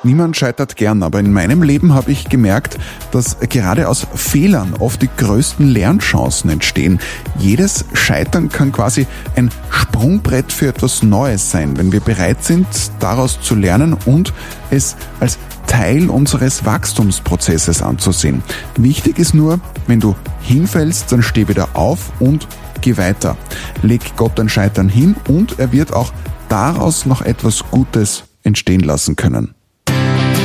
Niemand scheitert gern, aber in meinem Leben habe ich gemerkt, dass gerade aus Fehlern oft die größten Lernchancen entstehen. Jedes Scheitern kann quasi ein Sprungbrett für etwas Neues sein, wenn wir bereit sind, daraus zu lernen und es als Teil unseres Wachstumsprozesses anzusehen. Wichtig ist nur, wenn du hinfällst, dann steh wieder auf und geh weiter. Leg Gott dein Scheitern hin und er wird auch daraus noch etwas Gutes entstehen lassen können.